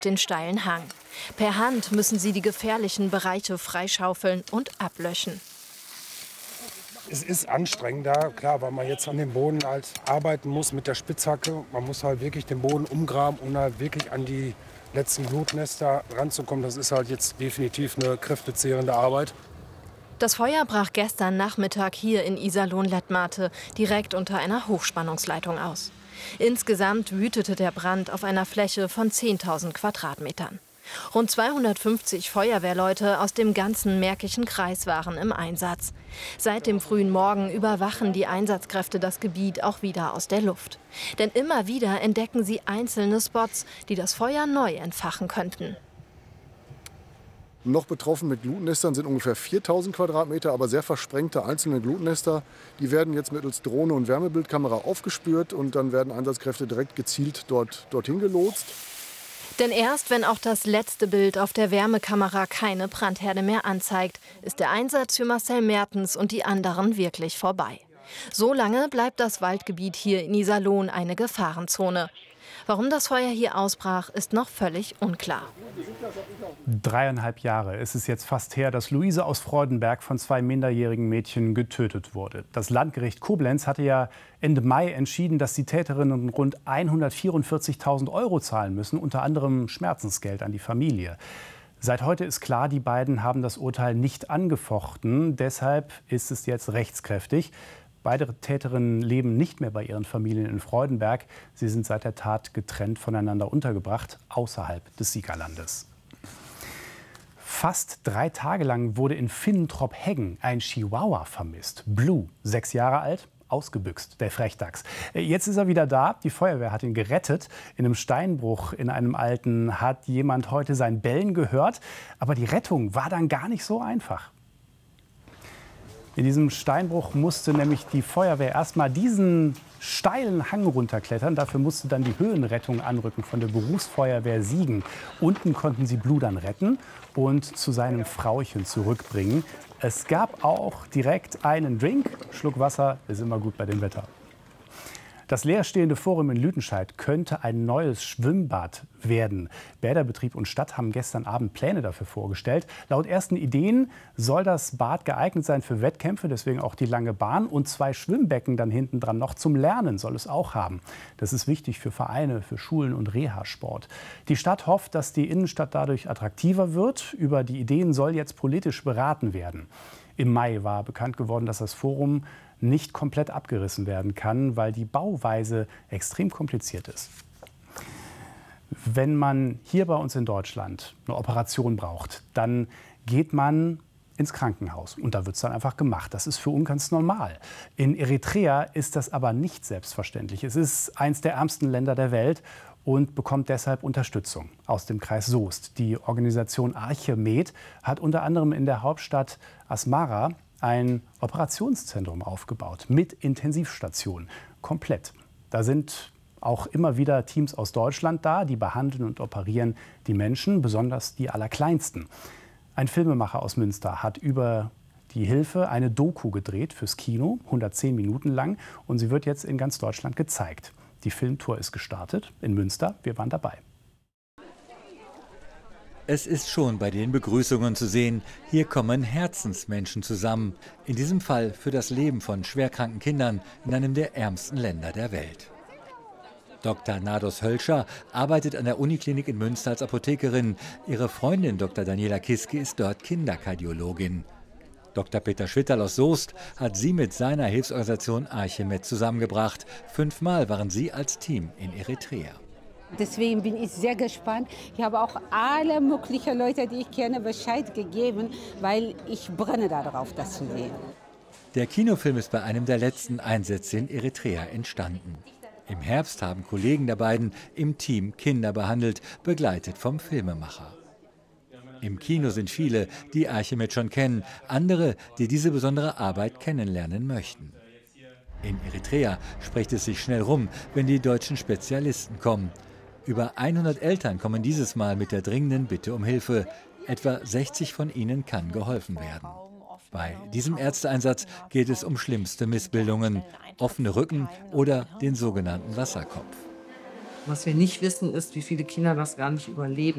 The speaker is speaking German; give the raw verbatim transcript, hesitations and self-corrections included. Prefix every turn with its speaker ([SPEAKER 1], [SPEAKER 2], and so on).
[SPEAKER 1] den steilen Hang. Per Hand müssen sie die gefährlichen Bereiche freischaufeln und ablöschen.
[SPEAKER 2] Es ist anstrengender, klar, weil man jetzt an dem Boden halt arbeiten muss mit der Spitzhacke. Man muss halt wirklich den Boden umgraben, um halt wirklich an die letzten Glutnester ranzukommen. Das ist halt jetzt definitiv eine kräftezehrende Arbeit.
[SPEAKER 1] Das Feuer brach gestern Nachmittag hier in Iserlohn-Lettmate direkt unter einer Hochspannungsleitung aus. Insgesamt wütete der Brand auf einer Fläche von zehntausend Quadratmetern. Rund zweihundertfünfzig Feuerwehrleute aus dem ganzen Märkischen Kreis waren im Einsatz. Seit dem frühen Morgen überwachen die Einsatzkräfte das Gebiet auch wieder aus der Luft. Denn immer wieder entdecken sie einzelne Spots, die das Feuer neu entfachen könnten.
[SPEAKER 3] Noch betroffen mit Glutnestern sind ungefähr viertausend Quadratmeter, aber sehr versprengte einzelne Glutnester. Die werden jetzt mittels Drohne und Wärmebildkamera aufgespürt und dann werden Einsatzkräfte direkt gezielt dort, dorthin gelotst.
[SPEAKER 1] Denn erst wenn auch das letzte Bild auf der Wärmekamera keine Brandherde mehr anzeigt, ist der Einsatz für Marcel Mertens und die anderen wirklich vorbei. So lange bleibt das Waldgebiet hier in Iserlohn eine Gefahrenzone. Warum das Feuer hier ausbrach, ist noch völlig unklar.
[SPEAKER 4] Dreieinhalb Jahre ist es jetzt fast her, dass Luise aus Freudenberg von zwei minderjährigen Mädchen getötet wurde. Das Landgericht Koblenz hatte ja Ende Mai entschieden, dass die Täterinnen rund hundertvierundvierzigtausend Euro zahlen müssen, unter anderem Schmerzensgeld an die Familie. Seit heute ist klar, die beiden haben das Urteil nicht angefochten. Deshalb ist es jetzt rechtskräftig. Beide Täterinnen leben nicht mehr bei ihren Familien in Freudenberg. Sie sind seit der Tat getrennt voneinander untergebracht, außerhalb des Siegerlandes. Fast drei Tage lang wurde in Finnentrop-Heggen ein Chihuahua vermisst. Blue, sechs Jahre alt, ausgebüxt, der Frechdachs. Jetzt ist er wieder da. Die Feuerwehr hat ihn gerettet. In einem Steinbruch in einem Alten hat jemand heute sein Bellen gehört. Aber die Rettung war dann gar nicht so einfach. In diesem Steinbruch musste nämlich die Feuerwehr erst mal diesen steilen Hang runterklettern. Dafür musste dann die Höhenrettung anrücken von der Berufsfeuerwehr Siegen. Unten konnten sie Blue dann retten und zu seinem Frauchen zurückbringen. Es gab auch direkt einen Drink. Schluck Wasser ist immer gut bei dem Wetter. Das leerstehende Forum in Lüdenscheid könnte ein neues Schwimmbad werden. Bäderbetrieb und Stadt haben gestern Abend Pläne dafür vorgestellt. Laut ersten Ideen soll das Bad geeignet sein für Wettkämpfe, deswegen auch die lange Bahn. Und zwei Schwimmbecken dann hinten dran noch zum Lernen soll es auch haben. Das ist wichtig für Vereine, für Schulen und Reha-Sport. Die Stadt hofft, dass die Innenstadt dadurch attraktiver wird. Über die Ideen soll jetzt politisch beraten werden. Im Mai war bekannt geworden, dass das Forum nicht komplett abgerissen werden kann, weil die Bauweise extrem kompliziert ist. Wenn man hier bei uns in Deutschland eine Operation braucht, dann geht man ins Krankenhaus und da wird es dann einfach gemacht. Das ist für uns ganz normal. In Eritrea ist das aber nicht selbstverständlich. Es ist eines der ärmsten Länder der Welt und bekommt deshalb Unterstützung aus dem Kreis Soest. Die Organisation Arche-Med hat unter anderem in der Hauptstadt Asmara ein Operationszentrum aufgebaut mit Intensivstation, komplett. Da sind auch immer wieder Teams aus Deutschland da, die behandeln und operieren die Menschen, besonders die Allerkleinsten. Ein Filmemacher aus Münster hat über die Hilfe eine Doku gedreht fürs Kino, hundertzehn Minuten lang, und sie wird jetzt in ganz Deutschland gezeigt. Die Filmtour ist gestartet in Münster, wir waren dabei.
[SPEAKER 5] Es ist schon bei den Begrüßungen zu sehen, hier kommen Herzensmenschen zusammen. In diesem Fall für das Leben von schwerkranken Kindern in einem der ärmsten Länder der Welt. Doktor Nados Hölscher arbeitet an der Uniklinik in Münster als Apothekerin. Ihre Freundin Doktor Daniela Kiske ist dort Kinderkardiologin. Doktor Peter Schwitterl aus Soest hat sie mit seiner Hilfsorganisation Arche-Med zusammengebracht. Fünfmal waren sie als Team in Eritrea.
[SPEAKER 6] Deswegen bin ich sehr gespannt. Ich habe auch alle möglichen Leute, die ich kenne, Bescheid gegeben, weil ich brenne darauf, das zu sehen.
[SPEAKER 5] Der Kinofilm ist bei einem der letzten Einsätze in Eritrea entstanden. Im Herbst haben Kollegen der beiden im Team Kinder behandelt, begleitet vom Filmemacher. Im Kino sind viele, die Arche-Med schon kennen, andere, die diese besondere Arbeit kennenlernen möchten. In Eritrea spricht es sich schnell rum, wenn die deutschen Spezialisten kommen. Über hundert Eltern kommen dieses Mal mit der dringenden Bitte um Hilfe. Etwa sechzig von ihnen kann geholfen werden. Bei diesem Ärzteeinsatz geht es um schlimmste Missbildungen, offene Rücken oder den sogenannten Wasserkopf.
[SPEAKER 7] Was wir nicht wissen, ist, wie viele Kinder das gar nicht überleben.